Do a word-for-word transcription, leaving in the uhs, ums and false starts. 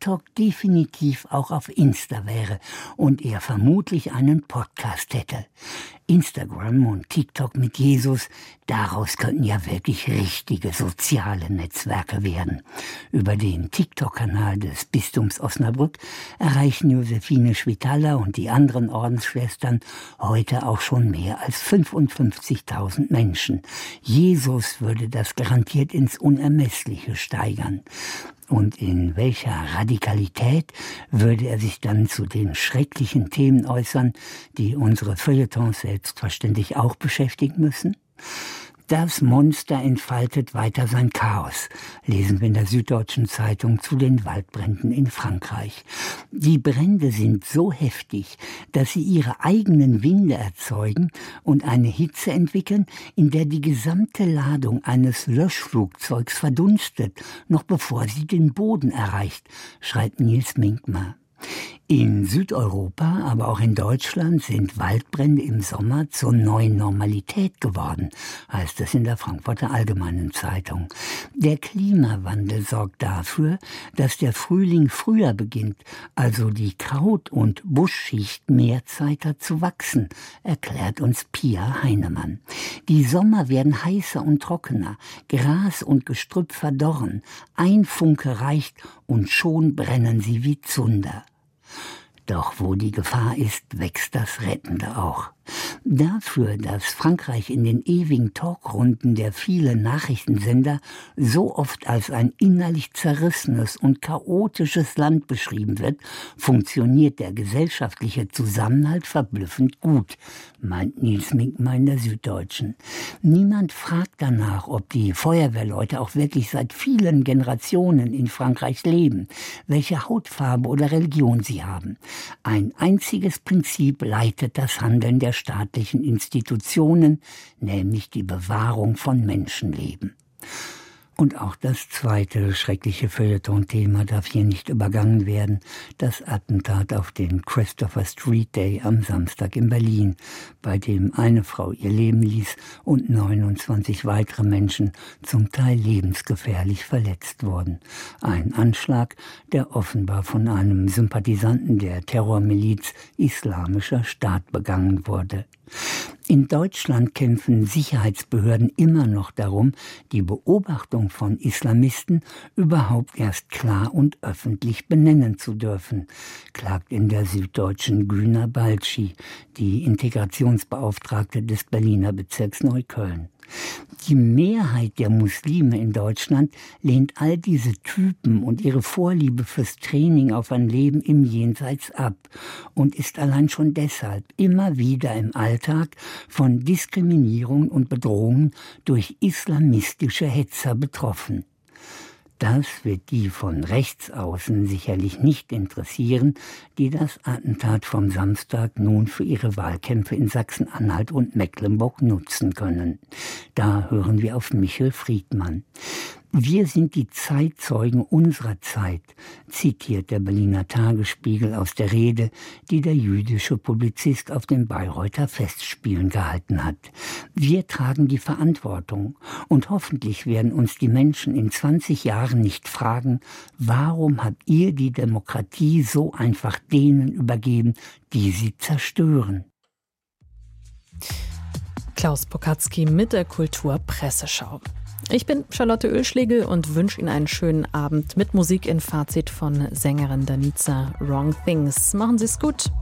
TikTok definitiv auch auf Insta wäre und er vermutlich einen Podcast hätte. Instagram und TikTok mit Jesus, daraus könnten ja wirklich richtige soziale Netzwerke werden. Über den TikTok-Kanal des Bistums Osnabrück erreichen Josephine Schwitala und die anderen Ordensschwestern heute auch schon mehr als fünfundfünfzigtausend Menschen. Jesus würde das garantiert ins Unermessliche steigern. Und in welcher Radikalität würde er sich dann zu den schrecklichen Themen äußern, die unsere Feuilletons selbstverständlich auch beschäftigen müssen? Das Monster entfaltet weiter sein Chaos, lesen wir in der Süddeutschen Zeitung zu den Waldbränden in Frankreich. Die Brände sind so heftig, dass sie ihre eigenen Winde erzeugen und eine Hitze entwickeln, in der die gesamte Ladung eines Löschflugzeugs verdunstet, noch bevor sie den Boden erreicht, schreibt Nils Minkmar. In Südeuropa, aber auch in Deutschland sind Waldbrände im Sommer zur neuen Normalität geworden, heißt es in der Frankfurter Allgemeinen Zeitung. Der Klimawandel sorgt dafür, dass der Frühling früher beginnt, also die Kraut- und Buschschicht mehr Zeit hat zu wachsen, erklärt uns Pia Heinemann. Die Sommer werden heißer und trockener, Gras und Gestrüpp verdorren, ein Funke reicht und schon brennen sie wie Zunder. Doch wo die Gefahr ist, wächst das Rettende auch. Dafür, dass Frankreich in den ewigen Talkrunden der vielen Nachrichtensender so oft als ein innerlich zerrissenes und chaotisches Land beschrieben wird, funktioniert der gesellschaftliche Zusammenhalt verblüffend gut, meint Nils Minkmar in der Süddeutschen. Niemand fragt danach, ob die Feuerwehrleute auch wirklich seit vielen Generationen in Frankreich leben, welche Hautfarbe oder Religion sie haben. Ein einziges Prinzip leitet das Handeln der staatlichen Institutionen, nämlich die Bewahrung von Menschenleben. Und auch das zweite schreckliche Feuilleton-Thema darf hier nicht übergangen werden, das Attentat auf den Christopher Street Day am Samstag in Berlin, bei dem eine Frau ihr Leben ließ und neunundzwanzig weitere Menschen zum Teil lebensgefährlich verletzt wurden. Ein Anschlag, der offenbar von einem Sympathisanten der Terrormiliz Islamischer Staat begangen wurde. In Deutschland kämpfen Sicherheitsbehörden immer noch darum, die Beobachtung von Islamisten überhaupt erst klar und öffentlich benennen zu dürfen, klagt in der Süddeutschen Güner Balci, die Integrationsbeauftragte des Berliner Bezirks Neukölln. Die Mehrheit der Muslime in Deutschland lehnt all diese Typen und ihre Vorliebe fürs Training auf ein Leben im Jenseits ab und ist allein schon deshalb immer wieder im Alltag von Diskriminierung und Bedrohungen durch islamistische Hetzer betroffen. Das wird die von rechts außen sicherlich nicht interessieren, die das Attentat vom Samstag nun für ihre Wahlkämpfe in Sachsen-Anhalt und Mecklenburg nutzen können. Da hören wir auf Michel Friedmann. Wir sind die Zeitzeugen unserer Zeit, zitiert der Berliner Tagesspiegel aus der Rede, die der jüdische Publizist auf den Bayreuther Festspielen gehalten hat. Wir tragen die Verantwortung und hoffentlich werden uns die Menschen in zwanzig Jahren nicht fragen, warum habt ihr die Demokratie so einfach denen übergeben, die sie zerstören? Klaus Pokatzki mit der Kulturpresseschau. Ich bin Charlotte Oehlschlegel und wünsche Ihnen einen schönen Abend mit Musik in Fazit von Sängerin Danica Wrong Things. Machen Sie es gut.